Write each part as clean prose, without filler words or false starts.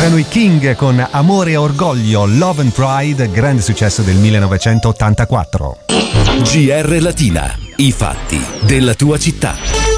Erano i King con Amore e Orgoglio, Love and Pride, grande successo del 1984. GR Latina, i fatti della tua città.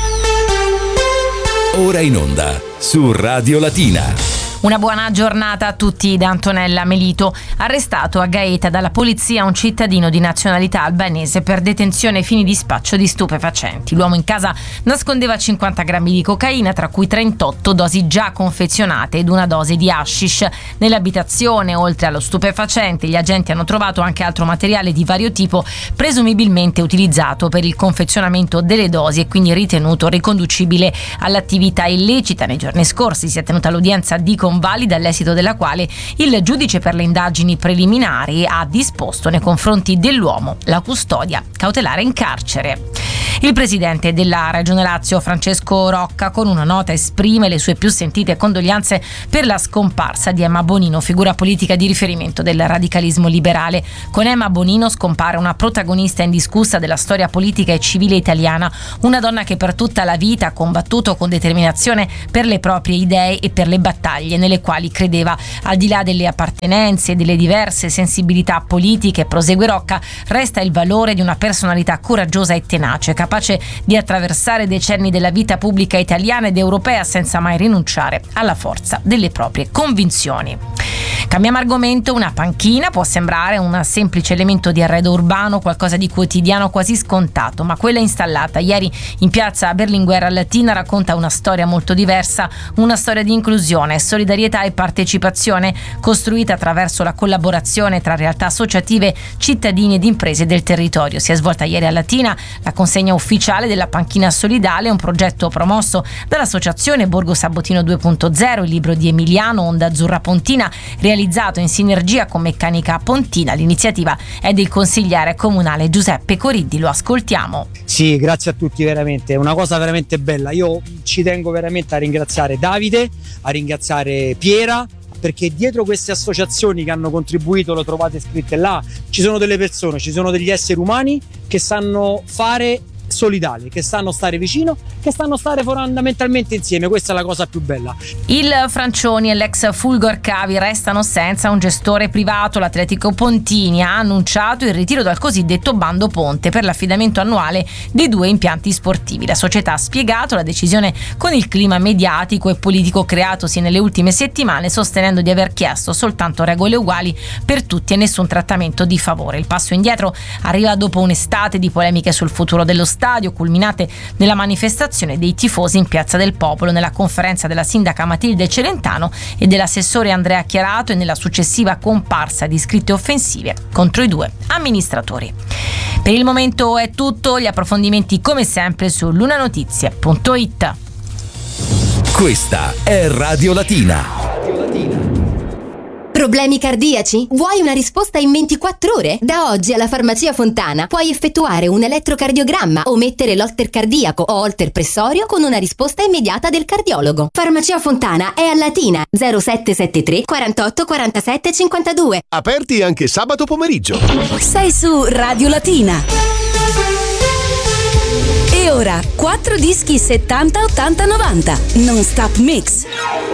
Ora in onda su Radio Latina. Una buona giornata a tutti da Antonella Melito. Arrestato a Gaeta dalla polizia un cittadino di nazionalità albanese per detenzione ai fini di spaccio di stupefacenti. L'uomo in casa nascondeva 50 grammi di cocaina, tra cui 38 dosi già confezionate ed una dose di hashish. Nell'abitazione, oltre allo stupefacente, gli agenti hanno trovato anche altro materiale di vario tipo, presumibilmente utilizzato per il confezionamento delle dosi e quindi ritenuto riconducibile all'attività illecita. Nei giorni scorsi si è tenuta l'udienza di convalida, all'esito della quale il giudice per le indagini preliminari ha disposto nei confronti dell'uomo la custodia cautelare in carcere. Il presidente della Regione Lazio, Francesco Rocca, con una nota esprime le sue più sentite condoglianze per la scomparsa di Emma Bonino, figura politica di riferimento del radicalismo liberale. Con Emma Bonino scompare una protagonista indiscussa della storia politica e civile italiana, una donna che per tutta la vita ha combattuto con determinazione per le proprie idee e per le battaglie nelle quali credeva. Al di là delle appartenenze e delle diverse sensibilità politiche, prosegue Rocca, resta il valore di una personalità coraggiosa e tenace, capace di attraversare decenni della vita pubblica italiana ed europea senza mai rinunciare alla forza delle proprie convinzioni. Cambiamo argomento. Una panchina può sembrare un semplice elemento di arredo urbano, qualcosa di quotidiano quasi scontato, ma quella installata ieri in piazza Berlinguer Latina racconta una storia molto diversa, una storia di inclusione, solidarietà e partecipazione costruita attraverso la collaborazione tra realtà associative, cittadini ed imprese del territorio. Si è svolta ieri a Latina la consegna ufficiale della panchina solidale, un progetto promosso dall'associazione Borgo Sabotino 2.0, il libro di Emiliano, Onda Azzurra Pontina, realizzato in sinergia con Meccanica Pontina. L'iniziativa è del consigliere comunale Giuseppe Coriddi. Lo ascoltiamo. Sì, grazie a tutti, veramente è una cosa veramente bella. Io ci tengo veramente a ringraziare Davide, a ringraziare Piera, perché dietro queste associazioni che hanno contribuito, lo trovate scritte là, ci sono delle persone, ci sono degli esseri umani che sanno fare solidali, che stanno stare vicino, che stanno stare fondamentalmente insieme. Questa è la cosa più bella. Il Francioni e l'ex Fulgor Cavi restano senza un gestore privato. L'Atletico Pontini ha annunciato il ritiro dal cosiddetto bando ponte per l'affidamento annuale dei 2 impianti sportivi. La società ha spiegato la decisione con il clima mediatico e politico creatosi nelle ultime settimane, sostenendo di aver chiesto soltanto regole uguali per tutti e nessun trattamento di favore. Il passo indietro arriva dopo un'estate di polemiche sul futuro dello stadio, culminate nella manifestazione dei tifosi in Piazza del Popolo, nella conferenza della sindaca Matilde Celentano e dell'assessore Andrea Chiarato e nella successiva comparsa di scritte offensive contro i 2 amministratori. Per il momento è tutto, gli approfondimenti come sempre su lunanotizie.it. Questa è Radio Latina. Problemi cardiaci? Vuoi una risposta in 24 ore? Da oggi alla Farmacia Fontana puoi effettuare un elettrocardiogramma o mettere l'holter cardiaco o holter pressorio con una risposta immediata del cardiologo. Farmacia Fontana è a Latina 0773 48 47 52. Aperti anche sabato pomeriggio. Sei su Radio Latina. E ora 4 dischi 70 80 90 non stop mix.